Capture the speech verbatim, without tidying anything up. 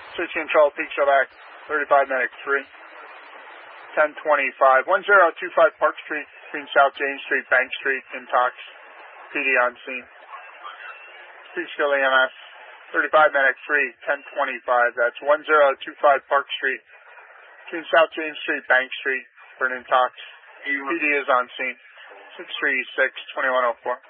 City Control, peak show back, thirty-five medic three, ten twenty-five, one zero two five Park Street, between South James Street, Bank Street, intox, P D on scene. Peekskill E M S, thirty-five medic three, ten twenty-five, that's one zero two five Park Street, between South James Street, Bank Street, for an intox. P D is on scene, six three six, twenty-one oh four.